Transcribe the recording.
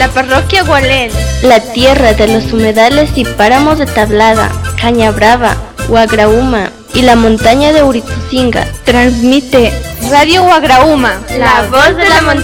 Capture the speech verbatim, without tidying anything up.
la parroquia Gualén, la tierra de los humedales y páramos de Tablada, Cañabrava, Huagrauma y la montaña de Urituzinga. transmite Radio Huagrauma, la voz de la montaña.